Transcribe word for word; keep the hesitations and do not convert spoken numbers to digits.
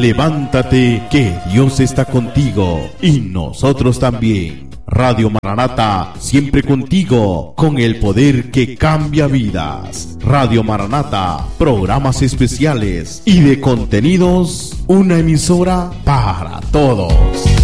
levántate que Dios está contigo y nosotros también. Radio Maranata, siempre contigo, con el poder que cambia vidas. Radio Maranata, programas especiales y de contenidos, una emisora para todos.